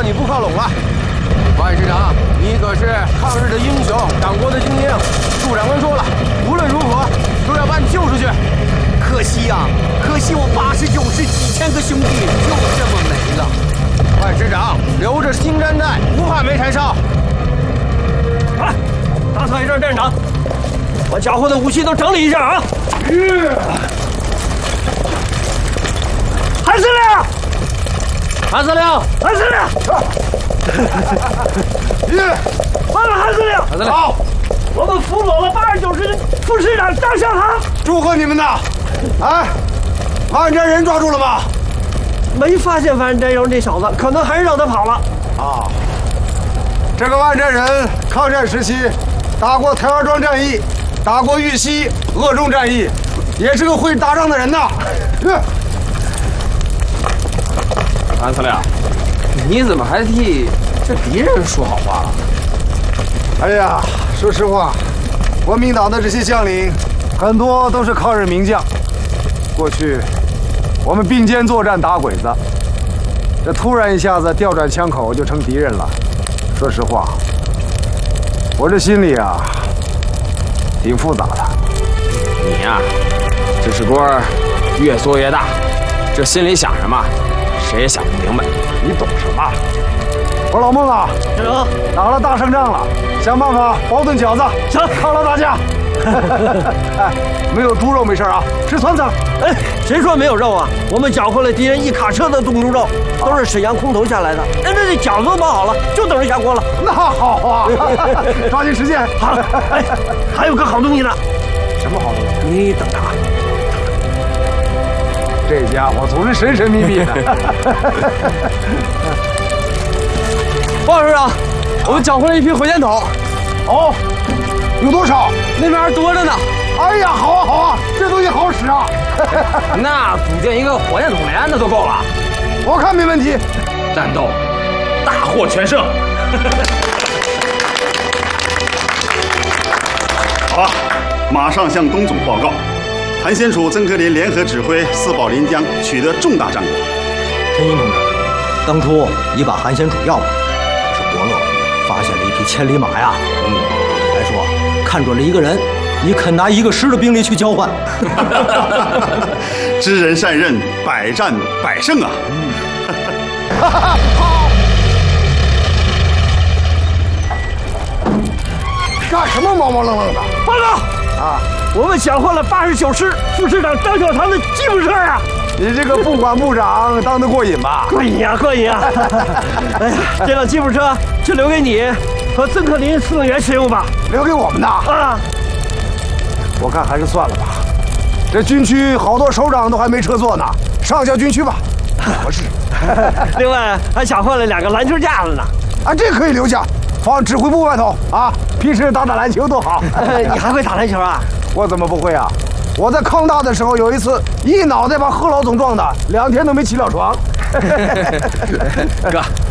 让你不靠拢了。万师长，你可是抗日的英雄，党国的精英。祝长官说了，无论如何都要把你救出去。 可惜呀，可惜我89师几千个兄弟就这么没了。 万师长，留着新毡带，不怕没柴烧。 来，打扫一下战场，把缴获的武器都整理一下啊！韩司令， 韩司令， 韩司令，报告韩司令， 韩司令， 好，我们俘虏了89师的副师长张孝堂。 祝贺你们呐！哎，万占人抓住了吗？ 没发现万占人这小子，可能还是让他跑了。 啊，这个万占人抗战时期打过台儿庄战役，打过豫西、鄂中战役，也是个会打仗的人呐。 韩司令，你怎么还替这敌人说好话了？ 哎呀，说实话，国民党的这些将领，很多都是抗日名将。过去我们并肩作战打鬼子，这突然一下子调转枪口就成敌人了。说实话，我这心里啊挺复杂的。 你呀，这是锅越做越大，这心里想什么，谁也想不明白。 你懂什么？我老孟啊， 师长， 打了大胜仗了，想办法包顿饺子， 行， 犒劳大家。哎，没有猪肉没事啊，吃酸菜。 哎，谁说没有肉啊？我们缴获了敌人1卡车的冻猪肉，都是沈阳空投下来的。人这饺子都包好了，就等着下锅了。 那好啊，抓紧时间。 好，哎，还有个好东西呢。 什么好东西？ 你等着啊。 这家伙总是神神秘秘的。 报师长，我们缴获了一批火箭筒。 哦，有多少？ 那边多着呢。 哎呀，好啊好啊，这东西好使啊。 那组建一个火箭筒连那都够了。 我看没问题。 战斗大获全胜。 好了，马上向东总报告，韩先楚、曾克林联合指挥四保临江，取得重大战果。 陈英同志，当初你把韩先楚要了，可是伯乐发现了一匹千里马呀。还说看准了一个人，你肯拿1个师的兵力去交换。 知人善任，百战百胜啊！ 好。干什么毛毛愣愣的？ 报告啊！我们缴获了89师副师长张孝堂的吉普车呀！ 你这个部管部长当得过瘾吧？ 过瘾呀，过瘾呀！哎呀，这辆吉普车就留给你和曾克林司令员使用吧。 留给我们的啊！ 我看还是算了吧。这军区好多首长都还没车坐呢，上校军区吧，合适。 另外还缴获了2个篮球架子呢。 啊，这可以留下，放指挥部外头啊。平时打打篮球多好。 你还会打篮球啊？ 我怎么不会啊？我在康大的时候有一次一脑袋把贺老总撞的，2天都没起了床。 哥，